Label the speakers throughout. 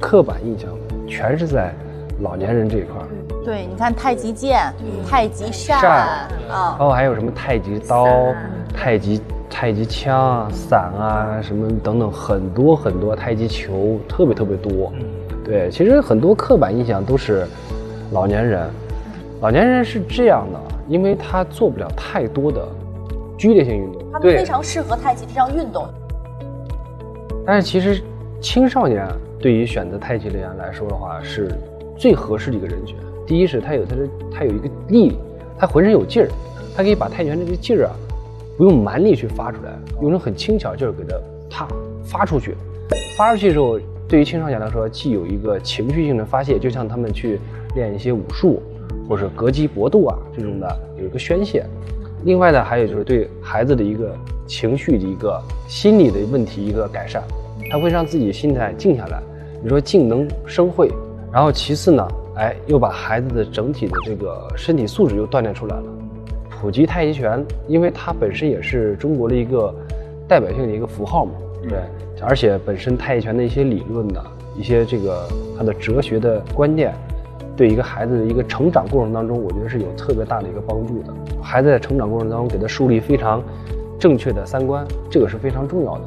Speaker 1: 刻板印象全是在老年人这一块。
Speaker 2: 对，你看太极剑、太极扇啊，
Speaker 1: 包括还有什么太极刀、太极枪、伞啊，什么等等，很多太极球，特别多。对，其实很多刻板印象都是老年人。老年人是这样的，因为他做不了太多的剧烈性运动，
Speaker 2: 他们非常适合太极这项运动。
Speaker 1: 但是其实青少年对于选择太极的人来说的话，是最合适的一个人群。第一是他有一个力，他浑身有劲儿，他可以把太极拳这个劲儿啊，不用蛮力去发出来，用种很轻巧劲儿给他发出去。发出去之后，对于青少年来说，既有一个情绪性的发泄，就像他们去练一些武术或者格击搏斗啊这种的，有一个宣泄。另外呢，还有就是对孩子的一个情绪的一个心理的问题一个改善，他会让自己心态静下来。你说静能生慧，然后其次呢，又把孩子的整体的这个身体素质又锻炼出来了。普及太极拳，因为它本身也是中国的一个代表性的一个符号嘛，对，而且本身太极拳的一些理论的一些这个它的哲学的观念，对一个孩子的一个成长过程当中，我觉得是有特别大的一个帮助的。孩子在成长过程当中给他树立非常正确的三观，这个是非常重要的。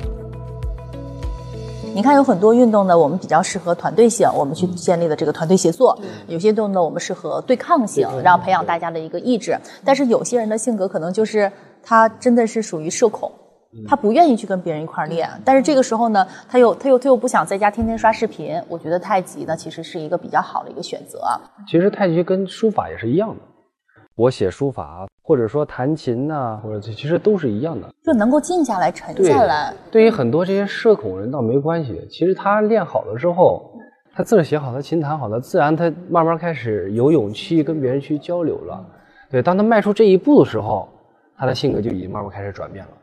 Speaker 2: 你看有很多运动呢，我们比较适合团队性，我们去建立的这个团队协作；有些运动呢，我们适合对抗性，然后培养大家的一个意志。但是有些人的性格可能就是他真的是属于社恐，他不愿意去跟别人一块练，但是这个时候呢，他又不想在家天天刷视频。我觉得太极呢，其实是一个比较好的一个选择。
Speaker 1: 其实太极跟书法也是一样的，我写书法或者说弹琴呐，或者其实都是一样的，
Speaker 2: 就能够静下来、沉下来。
Speaker 1: 对于很多这些社恐人倒没关系，其实他练好了之后，他字写好，他琴弹好了，自然他慢慢开始有勇气跟别人去交流了。对，当他迈出这一步的时候，他的性格就已经慢慢开始转变了。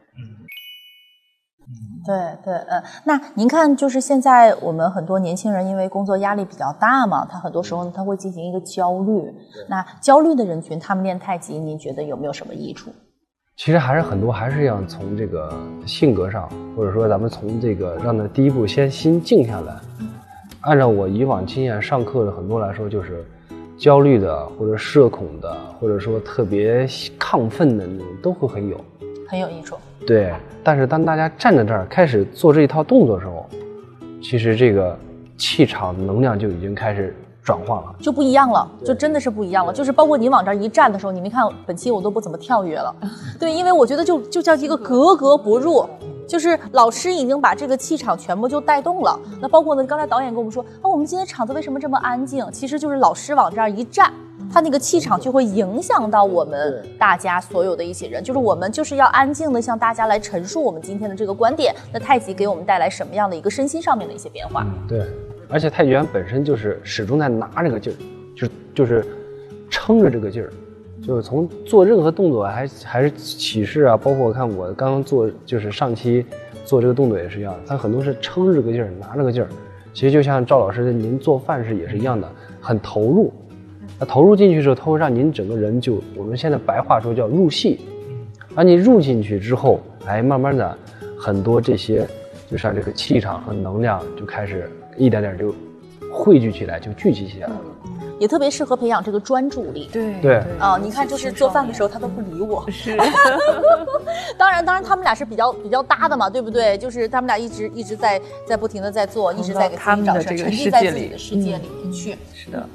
Speaker 2: 对，那您看，就是现在我们很多年轻人因为工作压力比较大嘛，他很多时候他会进行一个焦虑。那焦虑的人群，他们练太极，您觉得有没有什么益处？
Speaker 1: 其实还是要从这个性格上，或者说咱们从这个让他第一步先心静下来。按照我以往经验，上课的很多来说，就是焦虑的或者社恐的，或者说特别亢奋的那种，都会很有
Speaker 2: 益处。
Speaker 1: 对，但是当大家站在这儿开始做这一套动作的时候，其实这个气场能量就已经开始转换了，
Speaker 2: 就不一样了，就真的是不一样了。就是包括你往这儿一站的时候，你没看本期我都不怎么跳跃了，对，因为我觉得就叫一个格格不入，就是老师已经把这个气场全部就带动了。那包括呢，刚才导演跟我们说，我们今天场子为什么这么安静？其实就是老师往这儿一站，他那个气场就会影响到我们大家所有的一些人，就是我们就是要安静的向大家来陈述我们今天的这个观点。那太极给我们带来什么样的一个身心上面的一些变化？
Speaker 1: 对，而且太极拳本身就是始终在拿这个劲儿，就是撑着这个劲儿，就是从做任何动作还是起势啊，包括看我刚刚做，就是上期做这个动作也是一样的，他很多是撑着这个劲儿，拿这个劲儿。其实就像赵老师您做饭是也是一样的，很投入。那投入进去之后，它会让您整个人就我们现在白话说叫入戏，而你入进去之后，慢慢的很多这些就像这个气场和能量就开始一点点就汇聚起来，就聚集起来了。
Speaker 2: 也特别适合培养这个专注力。
Speaker 1: 对
Speaker 2: 啊，你看，就是做饭的时候他都不理我。是，当然他们俩是比较搭的嘛，对不对？就是他们俩一直在不停的在做，一直在给自己找事，沉浸在自己的世界里面去。
Speaker 3: 是的。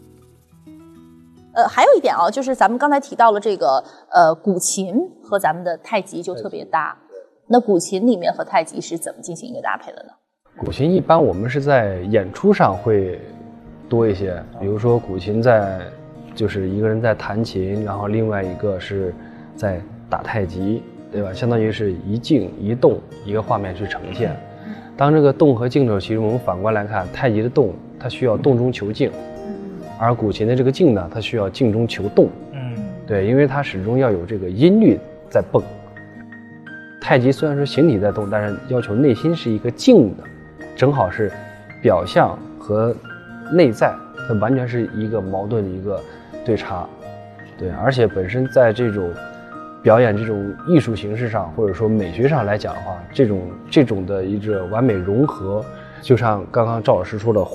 Speaker 2: 还有一点啊，就是咱们刚才提到了这个古琴和咱们的太极就特别搭。那古琴里面和太极是怎么进行一个搭配的呢？
Speaker 1: 古琴一般我们是在演出上会多一些，比如说古琴就是一个人在弹琴，然后另外一个是在打太极，对吧？相当于是一静一动一个画面去呈现。当这个动和静的时候，其实我们反观来看，太极的动它需要动中求静，而古琴的这个静呢，它需要静中求动。对，因为它始终要有这个音律在蹦。太极虽然说形体在动，但是要求内心是一个静的，正好是表象和内在，它完全是一个矛盾的一个对差。对，而且本身在这种表演这种艺术形式上，或者说美学上来讲的话，这种的一个完美融合，就像刚刚赵老师说的，